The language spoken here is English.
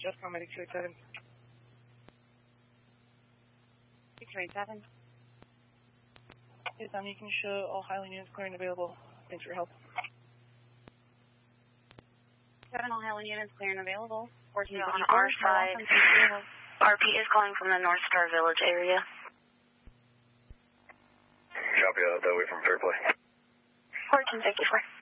Just call Medic 287. 287. Yes, you can show all Highland units clear and available. Thanks for your help. 7 all Highland units clear and available. 14 on our side. RP is calling from the North Star Village area. Copy that way from Fairplay. 1454.